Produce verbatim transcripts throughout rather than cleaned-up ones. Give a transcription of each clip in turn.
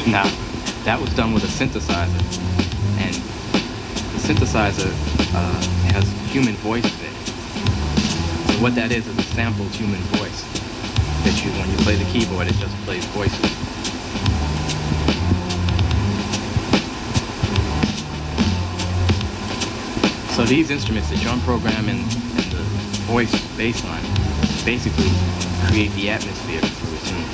Now, that was done with a synthesizer, and the synthesizer uh, has human voice in it. So what that is is a sampled human voice that you, when you play the keyboard, it just plays voices. So these instruments, the drum program and, and the voice bass line, basically create the atmosphere for a tune.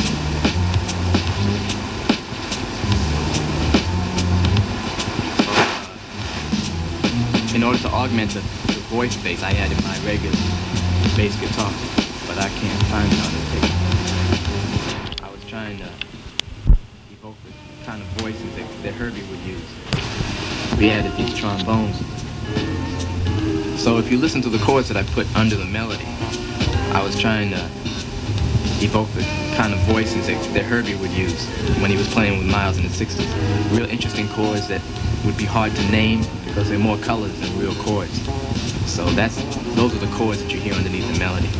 In order to augment the, the voice bass, I added my regular bass guitar, but I can't find it on the tape. I was trying to evoke the kind of voices that, that Herbie would use. We added these trombones. So if you listen to the chords that I put under the melody, I was trying to evoke the kind of voices that, that Herbie would use when he was playing with Miles in the sixties. Real interesting chords that would be hard to name because they're more colors than real chords. So that's those are the chords that you hear underneath the melody.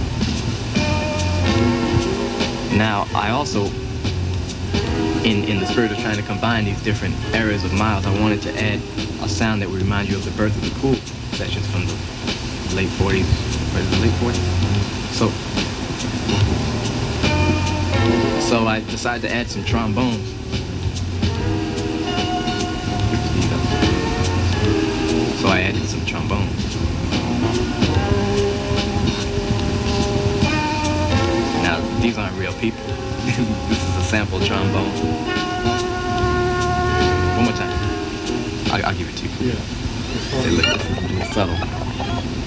Now, I also, in, in the spirit of trying to combine these different eras of Miles, I wanted to add a sound that would remind you of the Birth of the Cool sessions from the late forties, or the late forties. So, so I decided to add some trombones. So I added some trombones. Now, these aren't real people. This is a sample trombone. One more time. I'll, I'll give it to you. Yeah. They look a little subtle.